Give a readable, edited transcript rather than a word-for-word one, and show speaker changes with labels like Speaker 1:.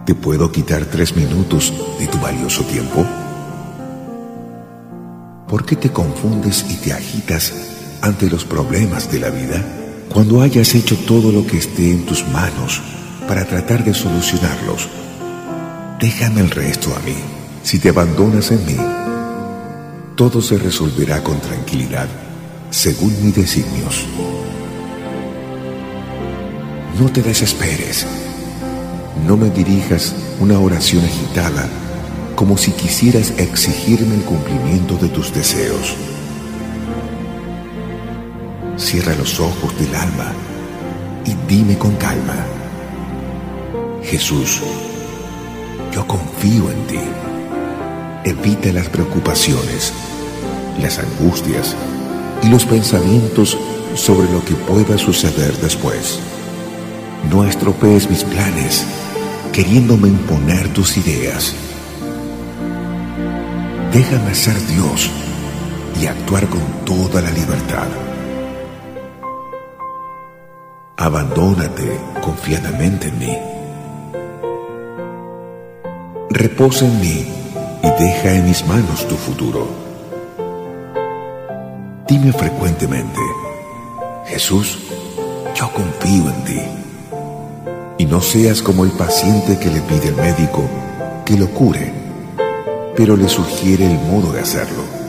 Speaker 1: ¿Te puedo quitar 3 minutos de tu valioso tiempo? ¿Por qué te confundes y te agitas ante los problemas de la vida cuando hayas hecho todo lo que esté en tus manos para tratar de solucionarlos? Déjame el resto a mí. Si te abandonas en mí, todo se resolverá con tranquilidad, según mis designios. No te desesperes. No me dirijas una oración agitada como si quisieras exigirme el cumplimiento de tus deseos. Cierra los ojos del alma y dime con calma: Jesús, yo confío en ti. Evita las preocupaciones, las angustias y los pensamientos sobre lo que pueda suceder después. No estropees mis planes queriéndome imponer tus ideas. Déjame ser Dios y actuar con toda la libertad. Abandónate confiadamente en mí. Reposa en mí y deja en mis manos tu futuro. Dime frecuentemente: Jesús, yo confío en ti. Y no seas como el paciente que le pide al médico que lo cure, pero le sugiere el modo de hacerlo.